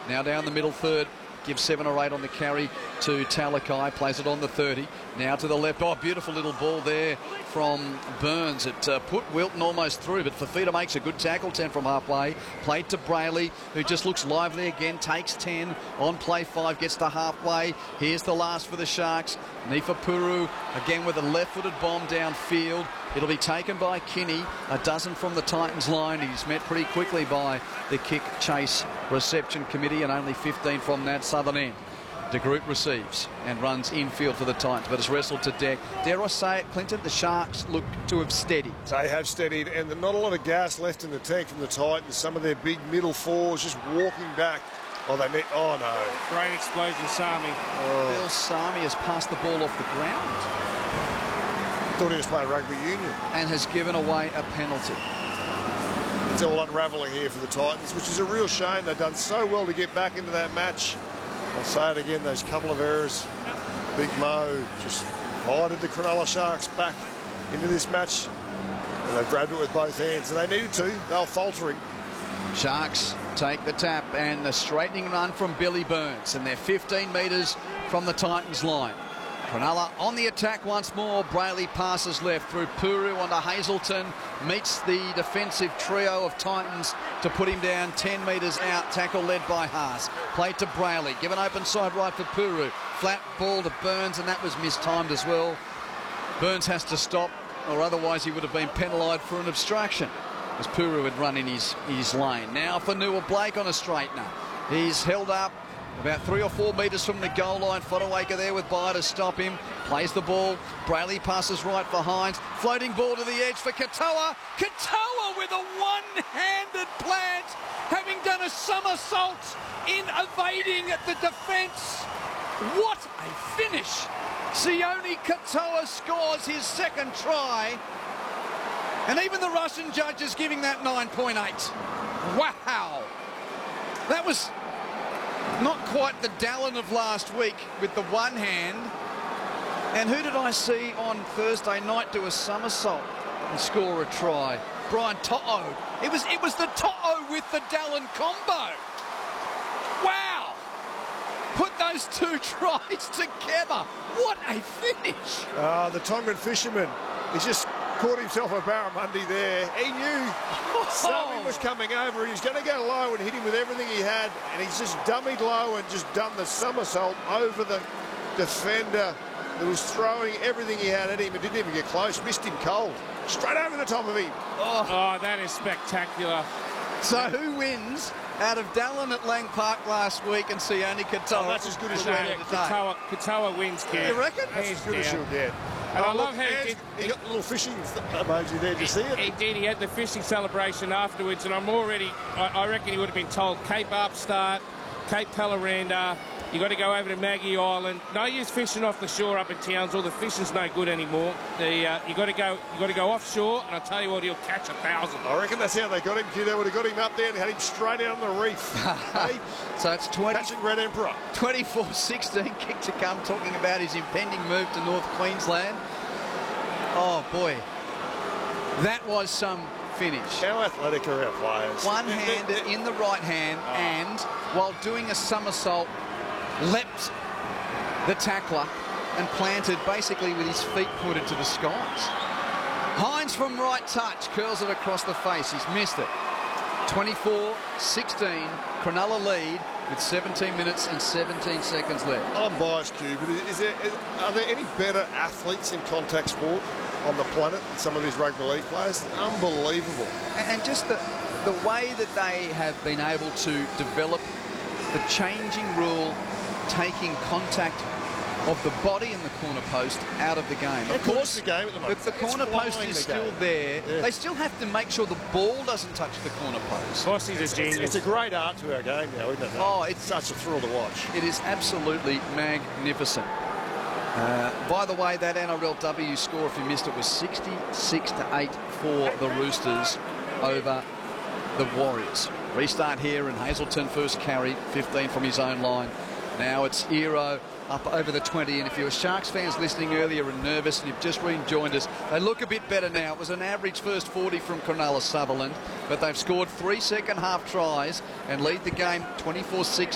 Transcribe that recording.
Now down the middle third. Gives 7 or 8 on the carry to Talakai. Plays it on the 30. Now to the left. Oh, beautiful little ball there from Burns. It put Wilton almost through, but Fafita makes a good tackle. 10 from halfway. Played to Brayley, who just looks lively again. Takes 10 on play 5. Gets to halfway. Here's the last for the Sharks. Nifa Puru again with a left-footed bomb downfield. It'll be taken by Kinney. A dozen from the Titans line. He's met pretty quickly by the kick chase reception committee, and only 15 from that southern end. De Groot receives and runs infield for the Titans, but it's wrestled to deck. Dare I say it, Clinton, the Sharks look to have steadied. They have steadied, and not a lot of gas left in the tank from the Titans. Some of their big middle fours just walking back. Oh, they need. Oh, no. Great explosion, Sami. Oh. Bill Sami has passed the ball off the ground. Thought he was playing rugby union. And has given away a penalty. It's all unravelling here for the Titans, which is a real shame. They've done so well to get back into that match. I'll say it again, those couple of errors. Big Mo just guided the Cronulla Sharks back into this match. And they've grabbed it with both hands, and they needed to. They were faltering. Sharks take the tap, and the straightening run from Billy Burns, and they're 15 metres from the Titans line. Cronulla on the attack once more. Brayley passes left through Puru onto Hazelton. Meets the defensive trio of Titans to put him down 10 metres out. Tackle led by Haas. Played to Brayley. Given open side right for Puru. Flat ball to Burns, and that was mistimed as well. Burns has to stop, or otherwise he would have been penalised for an obstruction, as Puru had run in his lane. Now for Newell Blake on a straightener. He's held up about 3 or 4 metres from the goal line. Fodawaker there with Byer to stop him. Plays the ball. Brayley passes right for Hines. Floating ball to the edge for Katoa. Katoa with a one-handed plant, having done a somersault in evading the defence. What a finish. Sione Katoa scores his second try. And even the Russian judge is giving that 9.8. Wow. That was not quite the Dallin of last week with the one hand. And who did I see on Thursday night do a somersault and score a try? Brian To'o. It was the To'o with the Dallin combo. Wow. Put those two tries together. What a finish. The Tongan fisherman, he's just caught himself a barramundi there. He knew something was coming over. He was going to go low and hit him with everything he had, and he's just dummied low and just done the somersault over the defender that was throwing everything he had at him and didn't even get close. Missed him cold. Straight over the top of him. Oh, that is spectacular. So who wins out of Dallin at Lang Park last week and Sione Katoa? Oh, that's as good as you'll get. Katoa wins, Kev. You reckon? That's as good as you'll get. And I love how he got the little fishing emoji there. Did you see it? He did. He had the fishing celebration afterwards, and I reckon he would have been told, Cape Upstart, Cape Paloranda, you got to go over to Maggie Island. No use fishing off the shore up in Townsville. The fishing's no good anymore. You got to go offshore, and I tell you what, he'll catch 1,000. I reckon that's how they got him. They would have got him up there and had him straight out on the reef. Hey? So it's catching Red Emperor. 24-16. Kick to come, talking about his impending move to North Queensland. Oh boy, that was some finish. How athletic are our players? One-handed in the right hand, and while doing a somersault, leapt the tackler and planted basically with his feet pointed to the skies. Hines from right touch curls it across the face. He's missed it. 24-16, Cronulla lead with 17 minutes and 17 seconds left. I'm biased, Q, but are there any better athletes in contact sport on the planet than some of these rugby league players? Unbelievable. And just the way that they have been able to develop the changing rule, taking contact of the body in the corner post out of the game. Of course, the game at the moment. If the corner post is still there, they still have to make sure the ball doesn't touch the corner post. Bossie's a genius. It's a great art to our game now, isn't it? Oh, it's such a thrill to watch. It is absolutely magnificent. By the way, that NRLW score, if you missed it, was 66-8 for the Roosters over the Warriors. Restart here, and Hazelton first carry, 15 from his own line. Now it's Ero up over the 20, and if you were Sharks fans listening earlier and nervous and you've just rejoined us, they look a bit better now. It was an average first 40 from Cronulla Sutherland, but they've scored 3 second half tries and lead the game 24-16.